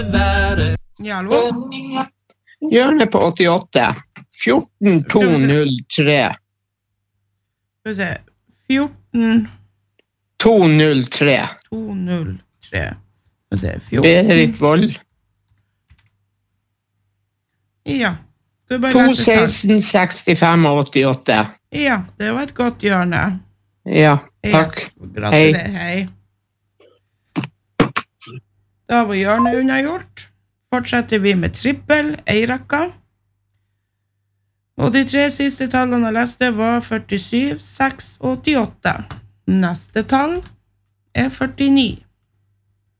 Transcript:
Ja, hallo? Hjørne på 88. 14203. Skal vi se. 14... 203. 203. Skal vi se. 14... Berit Vold. Ja. Skal vi bare lese tall? 216 65 88. Ja, det var et godt hjørne. Ja, takk. Ja, gratulerer, hei. Da var hjørnet unnagjort. Fortsetter vi med trippel, Eirakka. Og de 3 siste tallene jeg leste var 47, 6, 88. Neste tall er 49.